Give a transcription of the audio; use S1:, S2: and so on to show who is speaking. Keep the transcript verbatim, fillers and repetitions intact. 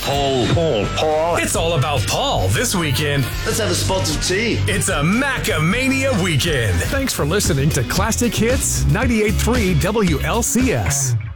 S1: Paul. Paul. Paul.
S2: It's all about Paul this weekend.
S1: Let's have a spot of tea.
S2: It's a Macamania weekend.
S3: Thanks for listening to Classic Hits ninety-eight point three W L C S.